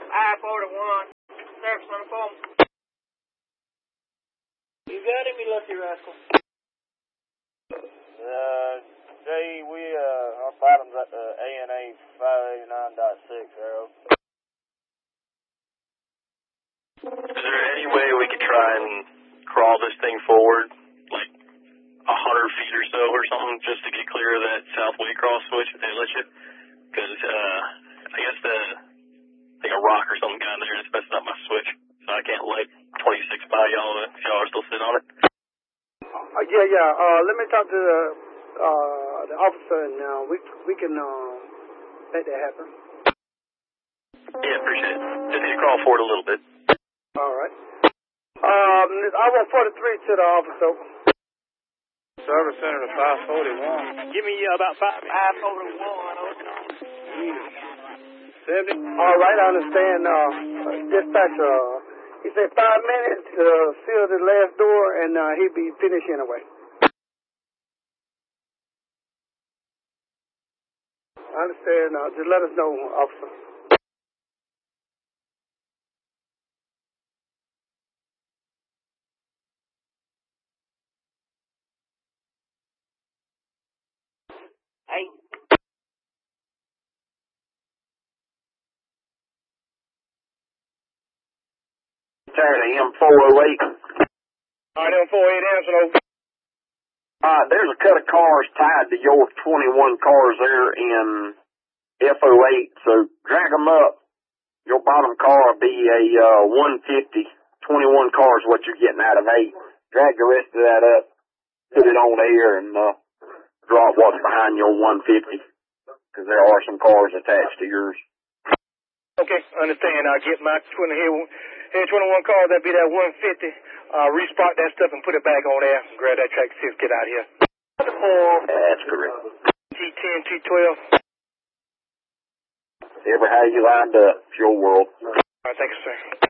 I-41, service uniform. You got him, you lucky rascal. Jay, our bottom's at the ANA 589.6, Arrow. Is there any way we could try and crawl this thing forward, like 100 feet or so or something, just to get clear of that south Waycross switch if they let you? Because I guess a rock or something got in there that's messing up my switch, so I can't light 26 by y'all if y'all are still sitting on it. Yeah. Let me talk to the officer, and we can make that happen. Yeah, appreciate it. Just need to crawl forward a little bit. All right. I want 43 to the officer. Service center to 541. Give me about 5 minutes. 541. All right, I understand. Dispatcher, he said 5 minutes to seal the last door, and he'll be finished anyway. I understand. Just let us know, officer. Hey. Saturday, M408. All right, M408, Angelo. There's a cut of cars tied to your 21 cars there in F08, so drag them up. Your bottom car will be a 150. 21 cars what you're getting out of 8. Drag the rest of that up, put it on air, and drop what's behind your 150, because there are some cars attached to yours. Okay, understand. I'll get my 21 cars, that'd be that 150. Respark that stuff and put it back on there. Grab that track 6, get out of here. That's correct. T10, T12. Ever how you lined up, it's your world. All right, thank you, sir.